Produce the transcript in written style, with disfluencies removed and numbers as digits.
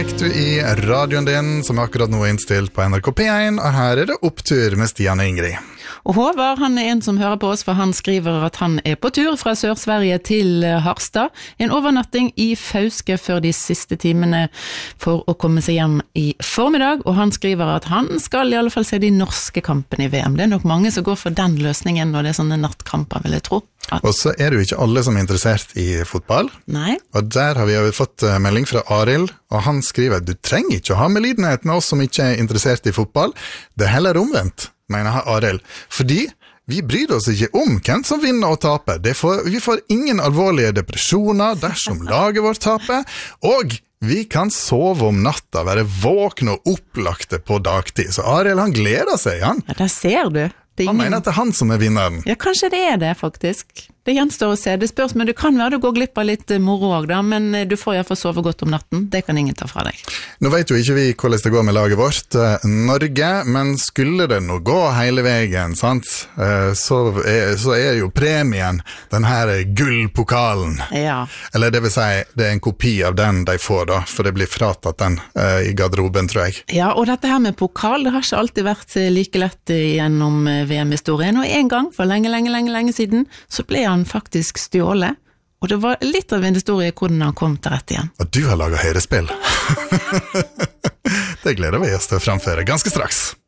Du I radioen din, som akkurat nå innstilt på NRK P1, og her det opptur med Stian og Ingrid. Og Håvard, han en som hører på oss, for han skriver at han på tur fra Sør-Sverige til Harstad. En overnatting I Fauske før de siste timene for å komme seg hjem I formiddag, og han skriver at han skal I alle fall se de norske kampene I VM. Det nok mange som går for den løsningen når det sånne nattkamper, vil jeg tro. Og så det jo ikke alle som interessert I fotball. Nei. Og der har vi jo fått melding fra Arild, og han skriver du trenger ikke å ha medlidenhet med oss som ikke interessert I fotball. Det heller omvendt, mener Arild. Fordi vi bryr oss ikke om hvem som vinner og taper. Vi får ingen alvorlige depresjoner dersom laget vårt taper, og vi kan sove om natta, være våkne og opplagte på dagtid. Så Arild, han gleder seg, han. Ja, der ser du. Han mener at det han som vinneren. Ja, kanskje det det faktisk. Det gjenstår å se. Det spørs, men du kan være du går glipp av litt moro også, da, men du får I hvert fall sove godt om natten. Det kan ingen ta fra deg. Nå vet jo ikke vi hvordan det går med laget vårt, Norge, men skulle det nå gå hele veien, sant? Så jo premien den her gullpokalen. Ja. Eller det vil si, det en kopi av den de får da, for det blir fratatt den I garderoben, tror jeg. Ja, og dette her med pokal, det har ikke alltid vært like lett gjennom VM-historien, og en gang for lenge siden, så ble han faktisk stjålet, og det var litt av en historie hvordan han kom til rett igjen. Og du har laget høyrespill. Det gleder vi oss til å framføre ganske straks.